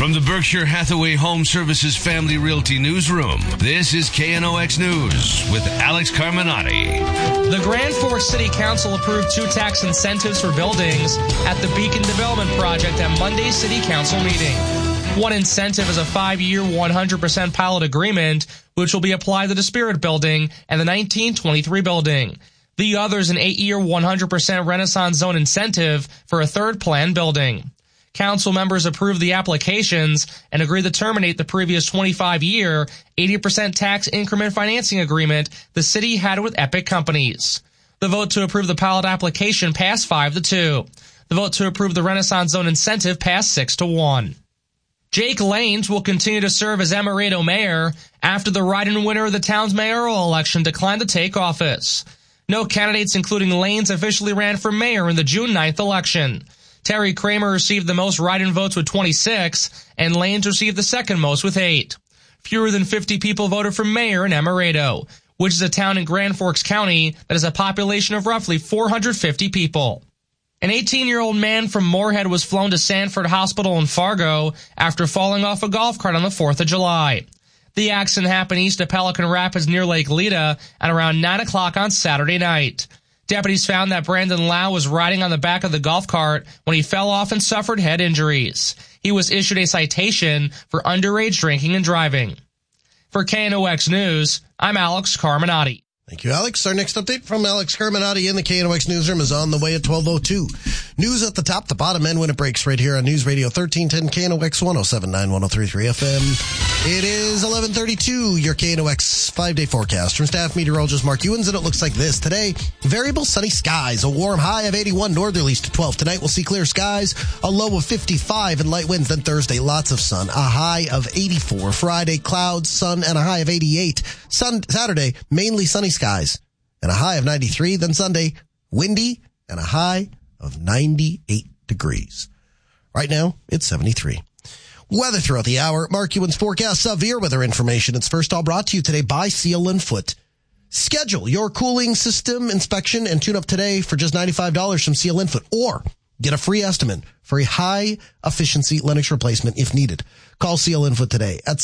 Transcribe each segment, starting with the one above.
From the Berkshire Hathaway Home Services Family Realty Newsroom, this is KNOX News with Alex Carminati. The Grand Forks City Council approved 2 tax incentives for buildings at the Beacon Development Project at Monday's City Council meeting. One incentive is a 5-year, 100% pilot agreement, which will be applied to the Spirit Building and the 1923 building. The other is an 8-year, 100% Renaissance Zone incentive for a third planned building. Council members approved the applications and agreed to terminate the previous 25-year, 80% tax increment financing agreement the city had with Epic Companies. The vote to approve the pilot application passed 5-2. The vote to approve the Renaissance Zone incentive passed 6-1. Jake Lanes will continue to serve as Amaretto mayor after the write-in winner of the town's mayoral election declined to take office. No candidates, including Lanes, officially ran for mayor in the June 9th election. Terry Kramer received the most write-in votes with 26, and Lanes received the second most with 8. Fewer than 50 people voted for mayor in Amaretto, which is a town in Grand Forks County that has a population of roughly 450 people. An 18-year-old man from Moorhead was flown to Sanford Hospital in Fargo after falling off a golf cart on the 4th of July. The accident happened east of Pelican Rapids near Lake Leda at around 9 o'clock on Saturday night. Deputies found that Brandon Lau was riding on the back of the golf cart when he fell off and suffered head injuries. He was issued a citation for underage drinking and driving. For KNOX News, I'm Alex Carminati. Thank you, Alex. Our next update from Alex Carminati in the KNOX newsroom is on the way at 12:02. News at the top, the bottom, and when it breaks right here on News Radio 1310 KNOX 107.9, 103.3 FM. It is 11:32, your KNOX 5-day forecast. From staff meteorologist Mark Ewens, and it looks like this. Today, variable sunny skies, a warm high of 81, northerlies to 12. Tonight, we'll see clear skies, a low of 55, and light winds. Then Thursday, lots of sun, a high of 84. Friday, clouds, sun, and a high of 88. Saturday, mainly sunny skies and a high of 93. Then Sunday, windy and a high of 98 degrees. Right now, it's 73. Weather throughout the hour. Mark Ewens forecast severe weather information. It's first all brought to you today by Seal and Foot. Schedule your cooling system inspection and tune up today for just $95 from Seal and Foot, or get a free estimate for a high efficiency Lennox replacement if needed. Call Seal and Foot today at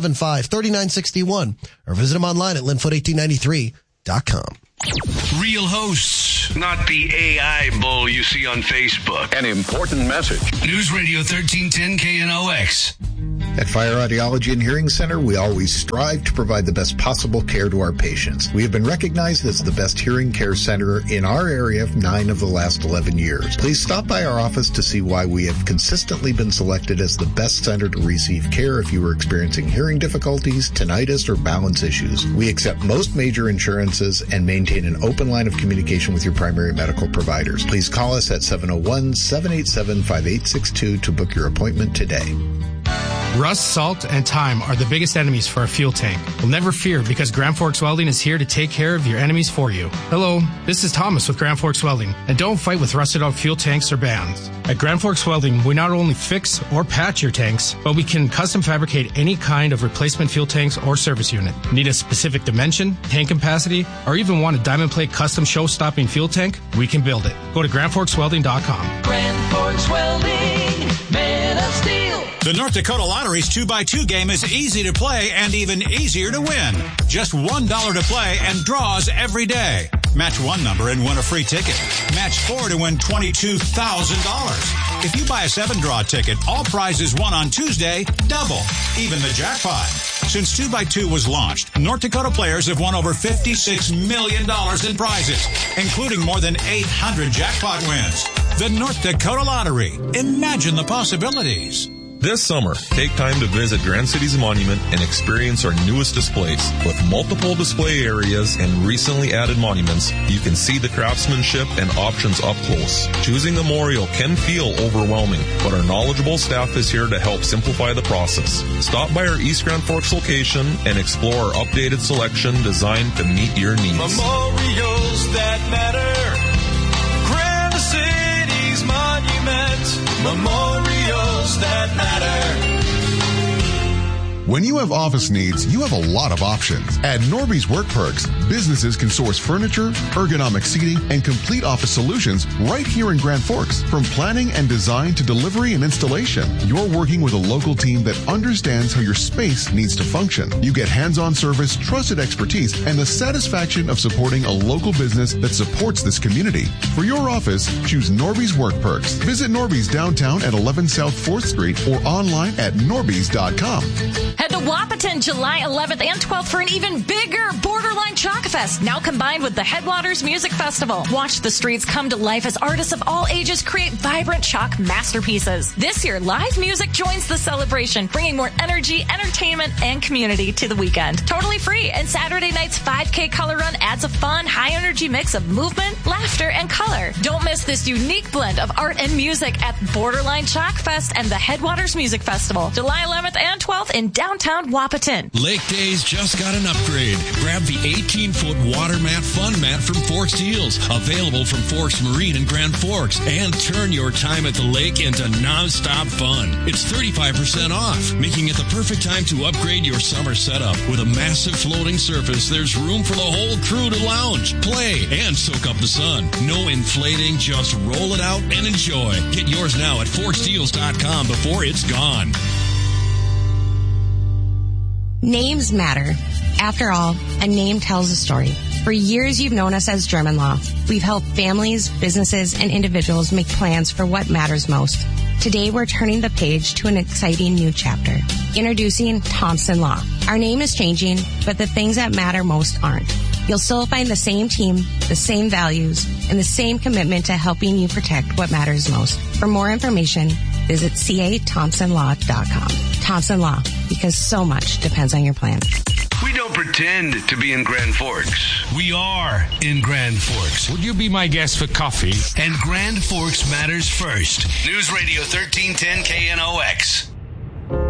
775-3961 or visit them online at linfoot1893.com. Real hosts, not the AI bull you see on Facebook. An important message. News Radio 1310 KNOX. At Fire Audiology and Hearing Center, we always strive to provide the best possible care to our patients. We have been recognized as the best hearing care center in our area 9 of the last 11 years. Please stop by our office to see why we have consistently been selected as the best center to receive care if you are experiencing hearing difficulties, tinnitus, or balance issues. We accept most major insurances and maintain an open line of communication with your primary medical providers. Please call us at 701-787-5862 to book your appointment today. Rust, salt, and time are the biggest enemies for a fuel tank. Well, never fear, because Grand Forks Welding is here to take care of your enemies for you. Hello, this is Thomas with Grand Forks Welding, and don't fight with rusted out fuel tanks or bands. At Grand Forks Welding, we not only fix or patch your tanks, but we can custom fabricate any kind of replacement fuel tanks or service unit. Need a specific dimension, tank capacity, or even want a diamond plate custom show-stopping fuel tank? We can build it. Go to GrandForksWelding.com. Grand Forks Welding, men of steel. The North Dakota Lottery's 2x2 game is easy to play and even easier to win. Just $1 to play and draws every day. Match one number and win a free ticket. Match 4 to win $22,000. If you buy a 7-draw ticket, all prizes won on Tuesday double, even the jackpot. Since 2x2 was launched, North Dakota players have won over $56 million in prizes, including more than 800 jackpot wins. The North Dakota Lottery. Imagine the possibilities. This summer, take time to visit Grand Cities Monument and experience our newest displays. With multiple display areas and recently added monuments, you can see the craftsmanship and options up close. Choosing a memorial can feel overwhelming, but our knowledgeable staff is here to help simplify the process. Stop by our East Grand Forks location and explore our updated selection designed to meet your needs. Memorials that matter. Grand Cities Monument. Memorials that matter. When you have office needs, you have a lot of options. At Norby's Work Perks, businesses can source furniture, ergonomic seating, and complete office solutions right here in Grand Forks. From planning and design to delivery and installation, you're working with a local team that understands how your space needs to function. You get hands-on service, trusted expertise, and the satisfaction of supporting a local business that supports this community. For your office, choose Norby's Work Perks. Visit Norby's downtown at 11 South 4th Street or online at norbys.com. Head to Wahpeton July 11th and 12th for an even bigger Borderline Chalk Fest, now combined with the Headwaters Music Festival. Watch the streets come to life as artists of all ages create vibrant chalk masterpieces. This year, live music joins the celebration, bringing more energy, entertainment, and community to the weekend. Totally free, and Saturday night's 5K color run adds a fun, high-energy mix of movement, laughter, and color. Don't miss this unique blend of art and music at Borderline Chalk Fest and the Headwaters Music Festival, July 11th and 12th in downtown Wahpeton. Lake Days just got an upgrade. Grab the 18-foot water mat fun mat from Forks Deals, available from Forks Marine in Grand Forks, and turn your time at the lake into non-stop fun. It's 35% off, making it the perfect time to upgrade your summer setup. With a massive floating surface, there's room for the whole crew to lounge, play, and soak up the sun. No inflating, just roll it out and enjoy. Get yours now at forksdeals.com before it's gone. Names matter. After all, a name tells a story. For years, you've known us as German Law. We've helped families, businesses, and individuals make plans for what matters most. Today, we're turning the page to an exciting new chapter. Introducing Thompson Law. Our name is changing, but the things that matter most aren't. You'll still find the same team, the same values, and the same commitment to helping you protect what matters most. For more information, visit cathompsonlaw.com. Thompson Law, because so much depends on your plan. We don't pretend to be in Grand Forks. We are in Grand Forks. Would you be my guest for coffee? And Grand Forks matters first. News Radio 1310 KNOX.